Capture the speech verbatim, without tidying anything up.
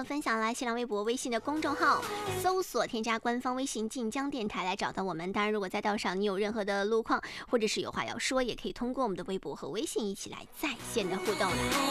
的分享，来新浪微博、微信的公众号搜索添加官方微信晋江电台来找到我们。当然，如果在道上你有任何的路况，或者是有话要说，也可以通过我们的微博和微信一起来在线的互动。